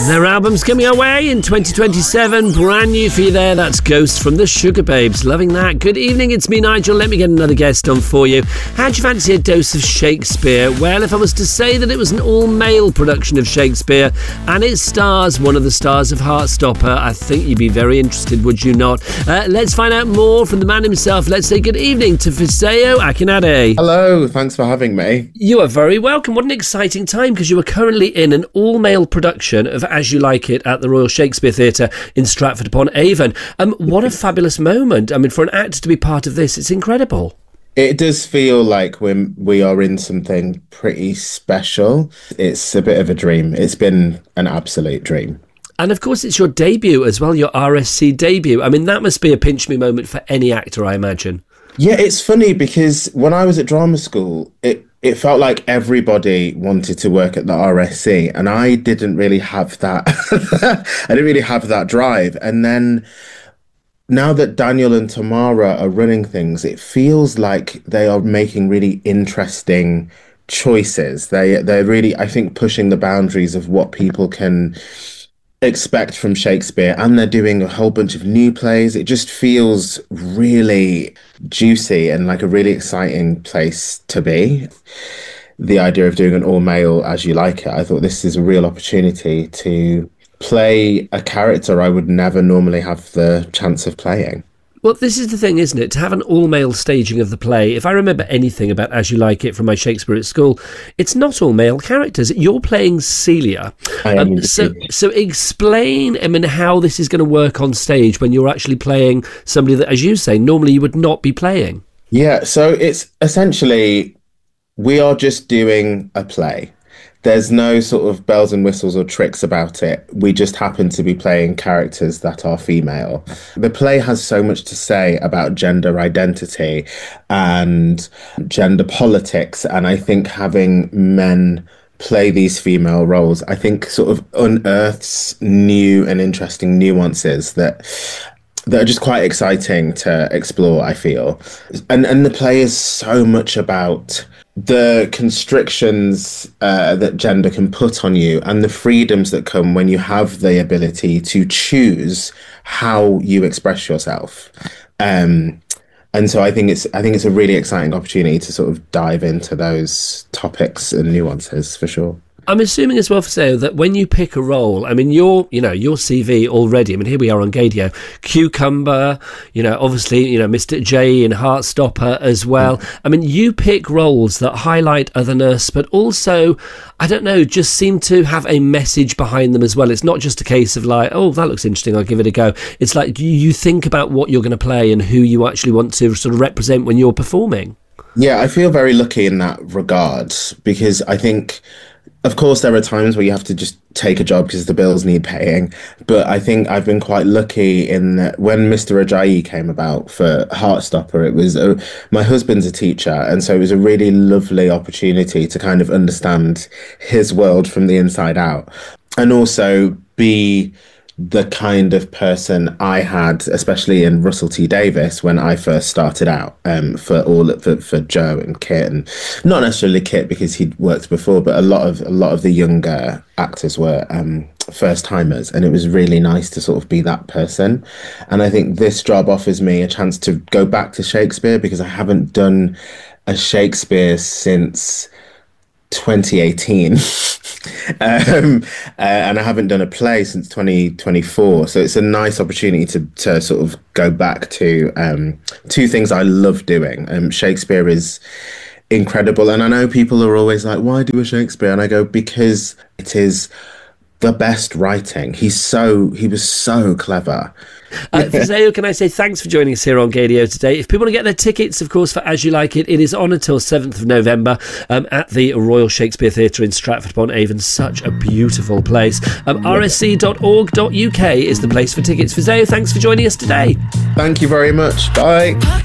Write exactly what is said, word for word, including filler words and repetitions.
Their album's coming our way in twenty twenty-seven. Brand new for you there. That's Ghost from the Sugababes. Loving that. Good evening, it's me, Nigel. Let me get another guest on for you. How'd you fancy a dose of Shakespeare? Well, if I was to say that it was an all-male production of Shakespeare and it stars one of the stars of Heartstopper, I think you'd be very interested, would you not? Uh, let's find out more from the man himself. Let's say good evening to Fisayo Akinade. Hello, thanks for having me. You are very welcome. What an exciting time, because you are currently in an all-male production of As You Like It at the Royal Shakespeare Theatre in Stratford-upon-Avon. Um, what a fabulous moment. I mean, for an actor to be part of this, it's incredible. It does feel like we're, we are in something pretty special. It's a bit of a dream. It's been an absolute dream. And of course, it's your debut as well, your R S C debut. I mean, that must be a pinch me moment for any actor, I imagine. Yeah, it's funny because when I was at drama school, it it felt like everybody wanted to work at the R S C, and I didn't really have that. I didn't really have that drive. And then now that Daniel and Tamara are running things, it feels like they are making really interesting choices. They they're really, I think, pushing the boundaries of what people can expect from Shakespeare, and they're doing a whole bunch of new plays. It just feels really juicy and like a really exciting place to be. The idea of doing an all-male As You Like It, I thought this is a real opportunity to play a character I would never normally have the chance of playing. Well, this is the thing, isn't it? To have an all-male staging of the play, if I remember anything about As You Like It from my Shakespeare at school, it's not all male characters. You're playing Celia. I am um, so, so explain, I mean, how this is going to work on stage when you're actually playing somebody that, as you say, normally you would not be playing. Yeah, so it's essentially, we are just doing a play. There's no sort of bells and whistles or tricks about it. We just happen to be playing characters that are female. The play has so much to say about gender identity and gender politics. And I think having men play these female roles, I think sort of unearths new and interesting nuances that that are just quite exciting to explore, I feel. And and the play is so much about the constrictions uh, that gender can put on you and the freedoms that come when you have the ability to choose how you express yourself. Um, and so I think it's I think it's a really exciting opportunity to sort of dive into those topics and nuances, for sure. I'm assuming as well, Fisayo, that when you pick a role, I mean, your, you know, your C V already, I mean, here we are on Gaydio, Cucumber, you know, obviously, you know, Mister J in Heartstopper as well. Mm. I mean, you pick roles that highlight otherness, but also, I don't know, just seem to have a message behind them as well. It's not just a case of like, oh, that looks interesting, I'll give it a go. It's like you think about what you're going to play and who you actually want to sort of represent when you're performing. Yeah, I feel very lucky in that regard, because I think, of course, there are times where you have to just take a job because the bills need paying. But I think I've been quite lucky in that when Mister Ajayi came about for Heartstopper, it was a, my husband's a teacher. And so it was a really lovely opportunity to kind of understand his world from the inside out, and also be the kind of person I had, especially in Russell T Davies, when I first started out, um, for all for, for Joe and Kit, and not necessarily Kit because he'd worked before, but a lot of a lot of the younger actors were um, first timers, and it was really nice to sort of be that person. And I think this job offers me a chance to go back to Shakespeare, because I haven't done a Shakespeare since twenty eighteen. um, uh, and I haven't done a play since twenty twenty-four, so it's a nice opportunity to to sort of go back to um, two things I love doing. Um, Shakespeare is incredible, and I know people are always like, why do a Shakespeare? And I go, because it is the best writing. He's so he was so clever. Uh, Fisayo, can I say thanks for joining us here on Gaydio today. If people want to get their tickets, of course, for As You Like It, it is on until seventh of November um, at the Royal Shakespeare Theatre in Stratford-upon-Avon. Such a beautiful place. Um, r s c dot org dot u k is the place for tickets. Fisayo, thanks for joining us today. Thank you very much. Bye.